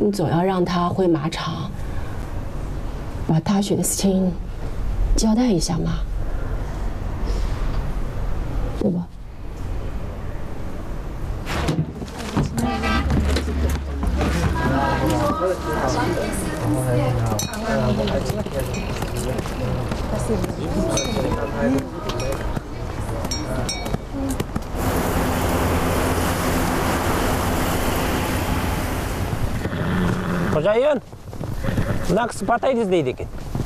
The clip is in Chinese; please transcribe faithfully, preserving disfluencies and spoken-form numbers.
你总要让他回马场，把大学的事情交代一下嘛，对吧？ Қожайын, мына кісі бата іздейді екен.